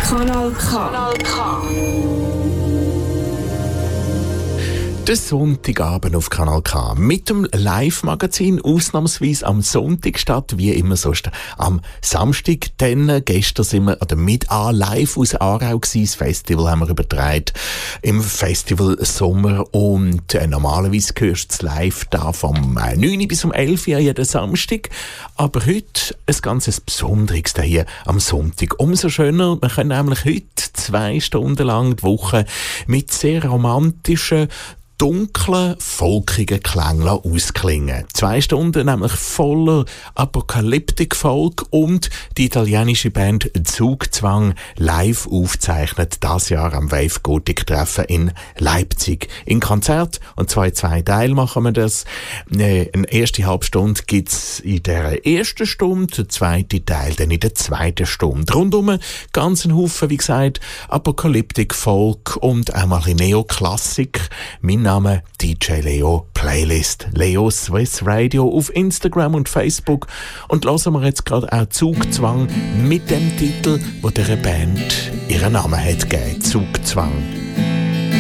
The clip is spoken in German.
Kanal K. Der Sonntagabend auf Kanal K mit dem Live-Magazin, ausnahmsweise am Sonntag statt, wie immer sonst am Samstag. Denn gestern sind wir mit live aus Aarau gewesen. Das Festival haben wir übertragen im Festival Sommer und normalerweise hörst du das live da vom 9 bis um 11 Uhr jeden Samstag. Aber heute ein ganz Besonderes hier am Sonntag. Umso schöner, wir können nämlich heute 2 Stunden lang die Woche mit sehr romantischen, dunklen, folkigen Klängen ausklingen. 2 Stunden nämlich voller Apokalyptik-Folk und die italienische Band Zugzwang live aufzeichnet das Jahr am Wave Gothic Treffen in Leipzig. In Konzert und 2 Teile machen wir das. Eine erste Halbstunde gibt's in der ersten Stunde, der zweite Teil dann in der zweiten Stunde. Rundum ganz ein Haufen, wie gesagt, Apokalyptik-Folk und einmal ein Neoklassik. Mein Name DJ Leo Playlist. Leo Swiss Radio auf Instagram und Facebook. Und hören wir jetzt gerade auch Zugzwang mit dem Titel, wo der Band ihren Namen hat gegeben. Zugzwang.